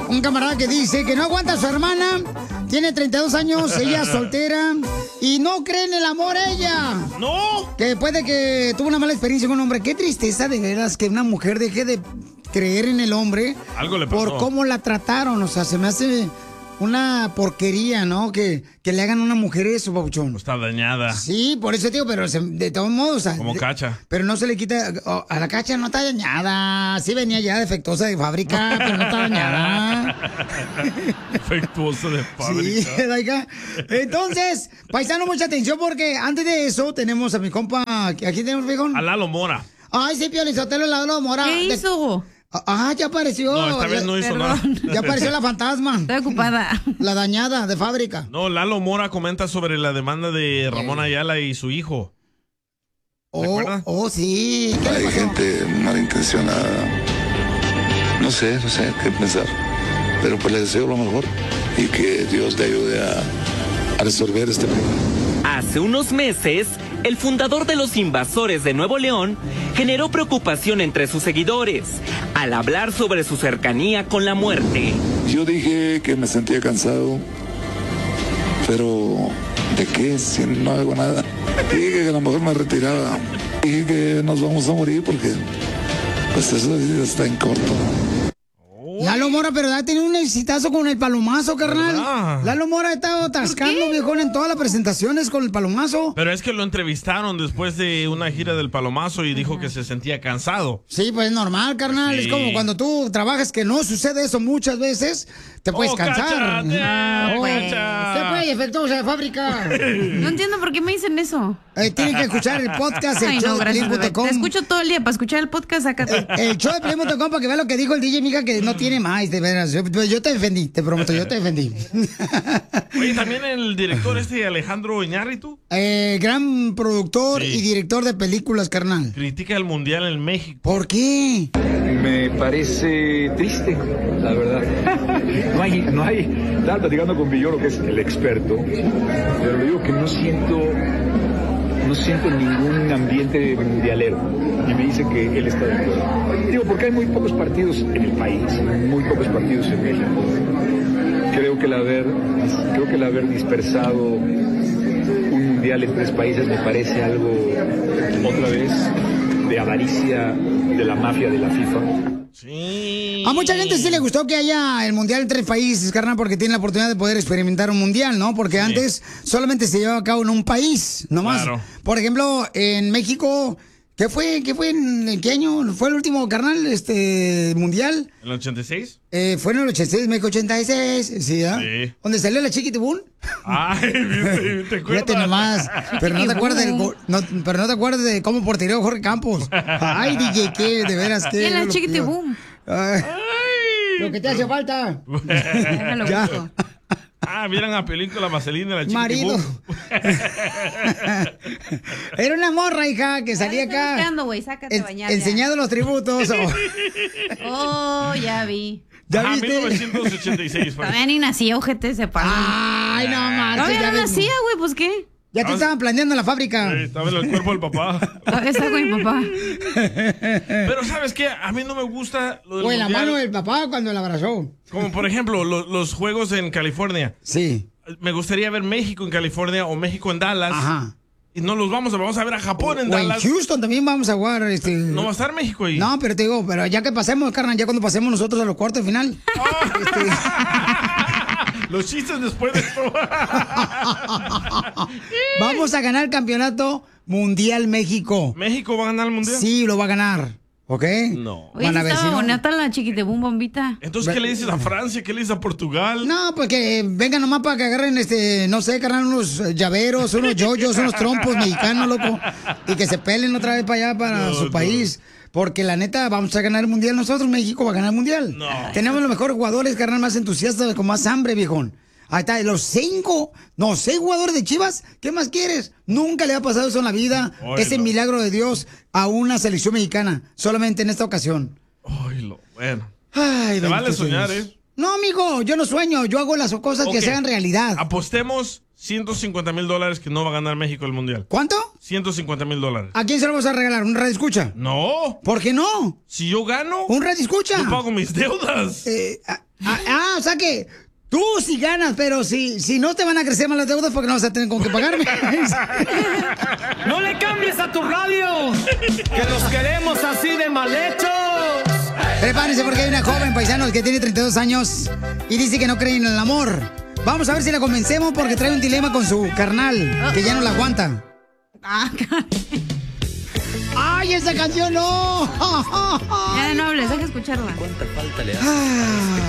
un camarada que dice que no aguanta a su hermana, tiene 32 años, ella soltera y no cree en el amor ella. ¡No! Que después de que tuvo una mala experiencia con un hombre, qué tristeza de veras que una mujer deje de creer en el hombre. Algo le pasó. Por cómo la trataron, o sea, se me hace una porquería, ¿no? Que le hagan a una mujer eso, papuchón. Está dañada. Sí, por eso, tío, pero de todos modos... O sea, como Cacha. Pero no se le quita... a la Cacha no está dañada. Sí venía ya defectuosa de fábrica, pero no está dañada. Defectuosa de fábrica. Sí, Laika. Entonces, paisano, mucha atención porque antes de eso tenemos a mi compa... Aquí tenemos, viejón. A Lalo Mora. Ay, sí, Piolín Sotelo, Lalo Mora. ¿Qué hizo? Ya apareció. No, esta vez no hizo nada. Ya apareció la fantasma. Estoy ocupada. La dañada de fábrica. No, Lalo Mora comenta sobre la demanda de Ramón Ayala y su hijo. Sí. Hay gente malintencionada. No sé qué pensar. Pero pues le deseo lo mejor y que Dios le ayude a resolver este problema. Hace unos meses, el fundador de los Invasores de Nuevo León generó preocupación entre sus seguidores al hablar sobre su cercanía con la muerte. Yo dije que me sentía cansado, pero ¿de qué? Si no hago nada. Dije que a lo mejor me retiraba. Dije que nos vamos a morir porque pues eso está en corto. Lalo Mora, pero ha tenido un exitazo con el palomazo, carnal. ¿Verdad? Lalo Mora ha estado atascando, viejón, en todas las presentaciones con el palomazo. Pero es que lo entrevistaron después de una gira del Palomazo y dijo que se sentía cansado. Sí, pues es normal, carnal. Sí. Es como cuando tú trabajas que no sucede eso muchas veces, te puedes cansar. Cacha, Cacha. Se puede efectuosa de fábrica. No entiendo por qué me dicen eso. Tienen que escuchar el podcast, el Ay, show no, de gracias, bebé. Piolín.com. Te escucho todo el día para escuchar el podcast, sácate. El show de Piolín.com para que vea lo que dijo el DJ, mija, que no tiene más, de veras. Yo te defendí, te prometo, yo te defendí. Oye, también el director Alejandro Iñárritu Gran productor y director de películas, carnal. critica el Mundial en México. ¿Por qué? Me parece triste, la verdad. No hay, estaba platicando con Villoro, que es el experto, pero le digo que no siento ningún ambiente mundialero. Y me dice que él está de acuerdo. Digo, porque hay muy pocos partidos en el país, muy pocos partidos en México. Creo que el haber dispersado un mundial en 3 países me parece algo, otra vez, de avaricia de la mafia de la FIFA. Sí. A mucha gente sí le gustó que haya el mundial en 3 países, carnal, porque tiene la oportunidad de poder experimentar un mundial, ¿no? Porque antes solamente se llevaba a cabo en un país, nomás. Claro. Por ejemplo, en México, ¿qué fue en qué año fue el último, carnal, mundial? ¿El 86? Fue en el 86, México 86, ¿sí, ¿ah? Sí. ¿Dónde salió la Chiquitibún? Ay, ¿te acuerdas? Fíjate nomás, pero no te acuerdas pero no te acuerdas de cómo portereó Jorge Campos. Ay, DJ, qué, de veras, qué. En la Chiquitibum. Ay, lo que te hace falta. Déjalo Ya. busco. Vieran la película Vaselina, la chica. Marido. Era una morra, hija, que salía Estoy acá. buscando, güey, sácate a bañar ya. Enseñando los tributos. Oh, ya vi. ¿Ya Ajá, viste? 1986 fue. Todavía ni nacía, ojete, sepa. Ay, no marches. Todavía ya no ves. nacía, güey, pues ¿qué? Ya te estaban planeando en la fábrica. Estaba en el cuerpo del papá. Todavía está con mi papá. Pero ¿sabes qué? A mí no me gusta lo del O en la mundial. mano del papá cuando la abrazó. Como por ejemplo los juegos en California. Sí. Me gustaría ver México en California o México en Dallas. Ajá. Y no los vamos a ver a Japón en O en Dallas. Houston también vamos a jugar. No va a estar México ahí. No, pero te digo, pero ya que pasemos, carnal, ya cuando pasemos nosotros a los cuartos de final. Los chistes después de esto. Vamos a ganar el campeonato mundial México. ¿México va a ganar el mundial? Sí, lo va a ganar. ¿Ok? No. Oye, Van a sí ver si estaba no. bonita la Chiquitibum bombita. Entonces, ¿qué le dices a Francia? ¿Qué le dices a Portugal? No, pues que vengan nomás para que agarren, no sé, carnal, unos llaveros, unos yoyos, unos trompos mexicanos, loco. Y que se pelen otra vez para allá, para su país. Porque la neta, vamos a ganar el mundial nosotros, México va a ganar el mundial. No. Tenemos los mejores jugadores, carnal, más entusiastas, con más hambre, viejón. Ahí está, los 6 jugadores de Chivas, ¿qué más quieres? Nunca le ha pasado eso en la vida, ese milagro de Dios a una selección mexicana, solamente en esta ocasión. Bueno. Ay, Te vale bendito soñar, Dios. No, amigo, yo no sueño, yo hago las cosas que se hagan realidad. Apostemos $150,000 que no va a ganar México el Mundial. ¿Cuánto? $150,000. ¿A quién se lo vas a regalar? ¿Un radio escucha? No. ¿Por qué no? Si yo gano, ¿Un radio escucha? yo pago mis deudas. O sea que tú sí ganas, pero si no te van a crecer más las deudas porque no vas a tener con qué pagarme. ¡No le cambies a tu radio! ¡Que los queremos así de mal hechos! Prepárense porque hay una joven paisano que tiene 32 años y dice que no cree en el amor. Vamos a ver si la convencemos porque trae un dilema con su carnal, que ya no la aguanta. ¡Ay, esa canción no! Ya no hables, deja escucharla. ¿Cuánta falta le hace?